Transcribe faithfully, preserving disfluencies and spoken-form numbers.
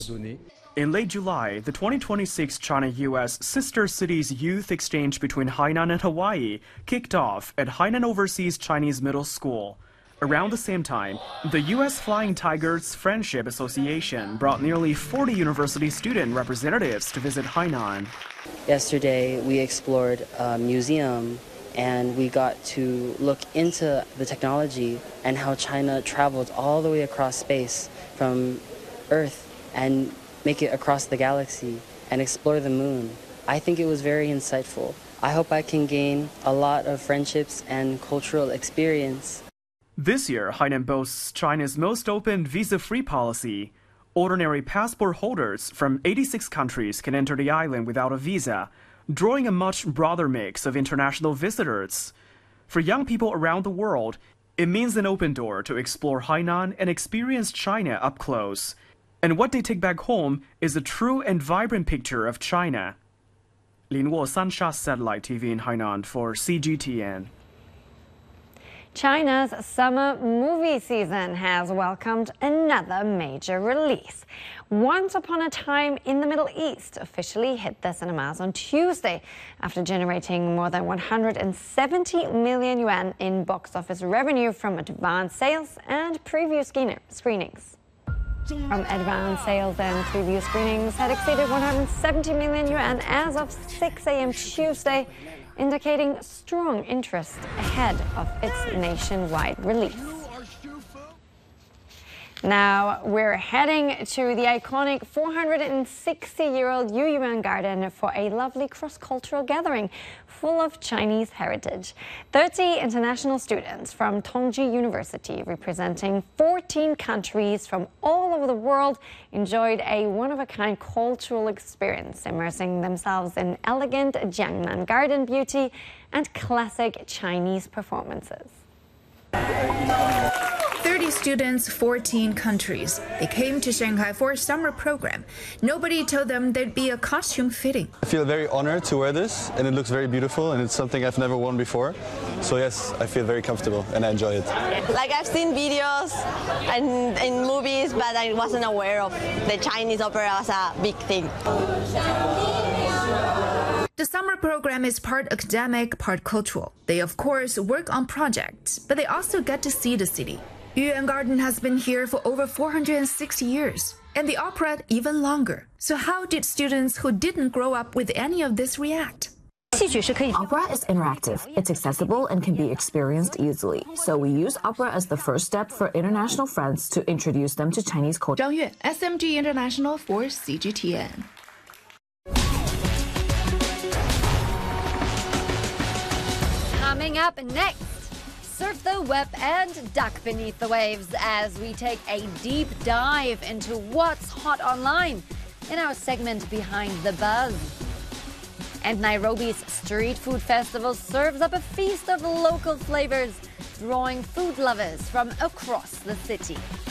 In late July, the twenty twenty-six China-U S Sister Cities Youth Exchange between Hainan and Hawaii kicked off at Hainan Overseas Chinese Middle School. Around the same time, the U S Flying Tigers Friendship Association brought nearly forty university student representatives to visit Hainan. Yesterday, we explored a museum and we got to look into the technology and how China traveled all the way across space from Earth and make it across the galaxy and explore the moon. I think it was very insightful. I hope I can gain a lot of friendships and cultural experience. This year, Hainan boasts China's most open visa-free policy. Ordinary passport holders from eighty-six countries can enter the island without a visa, drawing a much broader mix of international visitors. For young people around the world, it means an open door to explore Hainan and experience China up close. And what they take back home is a true and vibrant picture of China. Lin Wo, Sansha Satellite T V in Hainan for C G T N. China's summer movie season has welcomed another major release. Once Upon a Time in the Middle East officially hit the cinemas on Tuesday after generating more than one hundred seventy million yuan in box office revenue from advance sales and preview screenings. From advance sales and preview screenings had exceeded one hundred seventy million yuan as of six a m Tuesday, indicating strong interest ahead of its nationwide release. Now we're heading to the iconic four hundred sixty-year-old Yuyuan Garden for a lovely cross-cultural gathering full of Chinese heritage. thirty international students from Tongji University, representing fourteen countries from all over the world, enjoyed a one-of-a-kind cultural experience, immersing themselves in elegant Jiangnan garden beauty and classic Chinese performances. thirty students, fourteen countries. They came to Shanghai for a summer program. Nobody told them there'd be a costume fitting. I feel very honored to wear this, and it looks very beautiful, and it's something I've never worn before. So yes, I feel very comfortable, and I enjoy it. Like I've seen videos and in movies, but I wasn't aware of the Chinese opera as a big thing. The summer program is part academic, part cultural. They, of course, work on projects, but they also get to see the city. Yuyuan Garden has been here for over four hundred sixty years, and the opera even longer. So how did students who didn't grow up with any of this react? Opera is interactive, it's accessible and can be experienced easily. So we use opera as the first step for international friends to introduce them to Chinese culture. Zhang Yue, S M G International for C G T N. Coming up next, surf the web and duck beneath the waves as we take a deep dive into what's hot online in our segment Behind the Buzz. And Nairobi's Street Food Festival serves up a feast of local flavors, drawing food lovers from across the city.